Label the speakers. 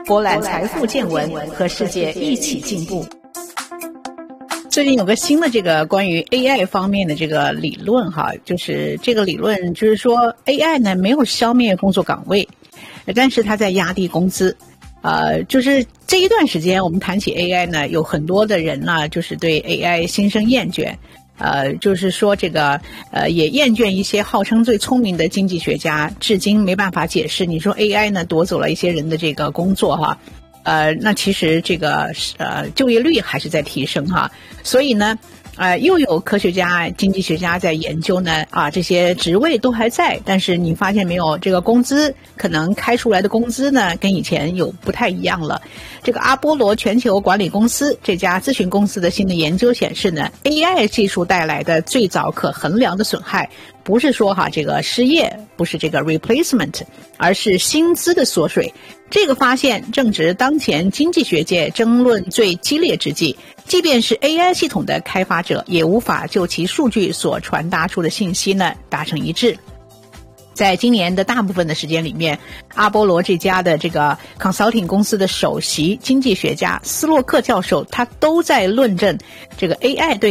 Speaker 1: 博览财富见闻，和世界一起进步。最近有个新的这个关于 AI 方面的这个理论哈，就是这个理论就是说 AI 呢没有消灭工作岗位，但是它在压低工资。就是这一段时间我们谈起 AI 呢，有很多的人呢就是对 AI 心生厌倦。就是说这个也厌倦一些号称最聪明的经济学家，至今没办法解释你说 AI 呢夺走了一些人的这个工作哈。那其实这个就业率还是在提升哈，所以呢又有科学家、经济学家在研究呢这些职位都还在，但是你发现没有，这个工资可能开出来的工资呢跟以前有不太一样了。这个阿波罗全球管理公司这家咨询公司的新的研究显示呢 ，AI 技术带来的最早可衡量的损害，不是说这个失业，不是这个 replacement， 而是薪资的缩水。这个发现正值当前经济学界争论最激烈之际，即便是 AI 系统的开发者也无法就其数据所传达出的信息呢达成一致。在今年的大部分的时间里面，阿波罗这家的这个 consulting 公司的首席经济学家斯洛克教授，他都在论证这个 AI 对